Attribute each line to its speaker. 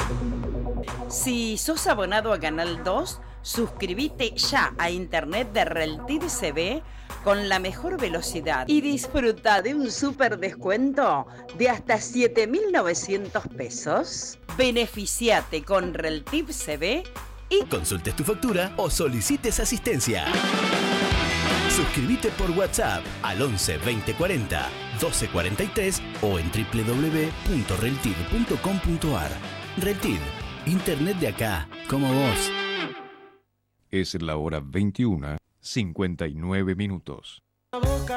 Speaker 1: Si sos abonado a Canal 2, suscríbete ya a internet de Reltiv CB con la mejor velocidad y disfruta de un súper descuento de hasta 7.900 pesos. Beneficiate con Reltiv CB y
Speaker 2: consultes tu factura o solicites asistencia. Suscríbete por WhatsApp al 11 20 40 12 43 o en www.reltiv.com.ar. Reltiv, internet de acá, como vos.
Speaker 3: Es la hora 21:59.